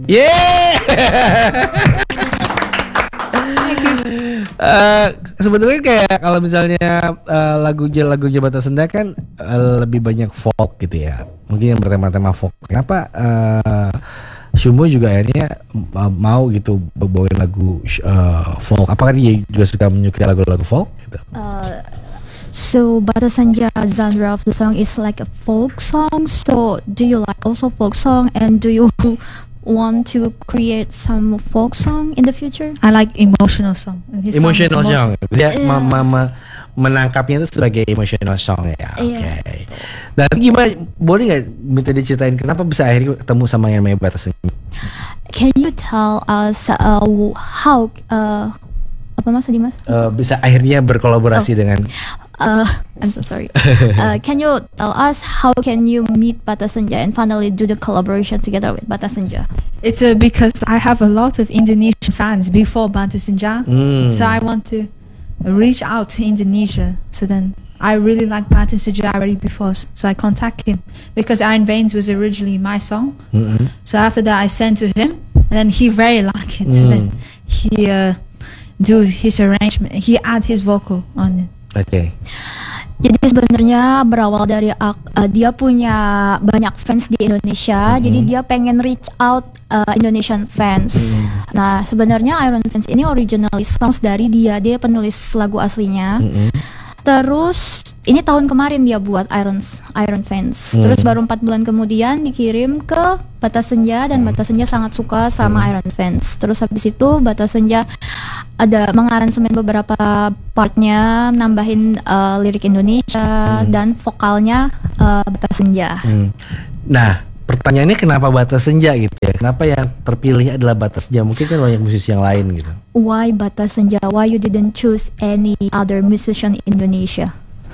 Sebenarnya kayak kalau misalnya lagu Bata Senja kan lebih banyak folk gitu ya. Mungkin yang bertema-tema folk. Kenapa Shumo juga akhirnya mau gitu bawain lagu folk? Apakah dia juga suka menyukai lagu-lagu folk gitu? So Bata Senja genre of the song is like a folk song. So do you like also folk song, and do you want to create some folk song in the future? I like emotional song. Emotional song. Dia menangkapnya itu sebagai emotional song ya. Oke. Dan gimana? Boleh nggak minta diceritain kenapa bisa akhirnya ketemu sama yang namanya Bata Senja? Can you tell us how apa mas tadi mas? Bisa akhirnya berkolaborasi dengan. I'm so sorry. Can you tell us how can you meet Bata Senja and finally do the collaboration together with Bata Senja? It's because I have a lot of Indonesian fans before Bata Senja, so I want to reach out to Indonesia. So then I really like Bata Senja already before, so I contact him because Iron Veins was originally my song. So after that I sent to him, and then he very liked it. Then he do his arrangement. He add his vocal on it. Oke. Jadi sebenarnya berawal dari dia punya banyak fans di Indonesia, jadi dia pengen reach out Indonesian fans. Nah sebenarnya Iron Fans ini originally songs dari dia penulis lagu aslinya. Terus ini tahun kemarin dia buat Iron Fans. Terus baru 4 bulan kemudian dikirim ke Bata Senja dan Bata Senja sangat suka sama Iron Fans. Terus habis itu Bata Senja ada mengaransemen beberapa partnya, nambahin lirik Indonesia dan vokalnya Bata Senja. Nah, pertanyaannya kenapa Bata Senja gitu ya? Kenapa yang terpilih adalah Bata Senja? Mungkin kan banyak musisi yang lain gitu. Why Bata Senja? Why you didn't choose any other musician in Indonesia?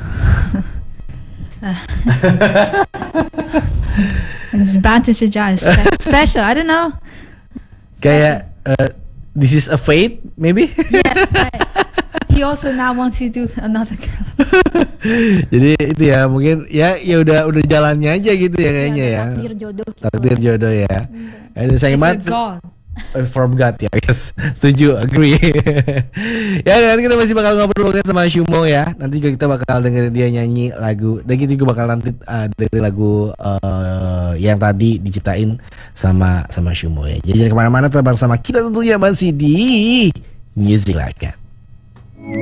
Bata Senja is special. I don't know. Kayak this is a fate, maybe? Yeah, he also now wants to do another. Jadi itu ya mungkin ya udah jalannya aja gitu ya kayaknya ya. Takdir jodoh. Gitu. Takdir jodoh ya. Saya It's a God. From God ya, yes. Setuju, agree. Ya nanti kita masih bakal ngobrol sama Shumo ya. Nanti juga kita bakal dengerin dia nyanyi lagu. Dan kita juga bakal nanti dari lagu yang tadi diciptain sama Shumo ya. Jadi jangan kemana-mana, tetap bersama kita tentunya masih di Music Like That.